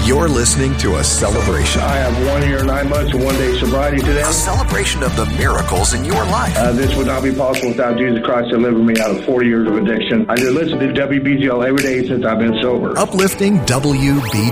You're listening to a celebration. I have 1 year, 9 months, and 1 day sobriety today. A celebration of the miracles in your life. This would not be possible without Jesus Christ delivering me out of 40 years of addiction. I just listen to WBGL every day since I've been sober. Uplifting WBGL.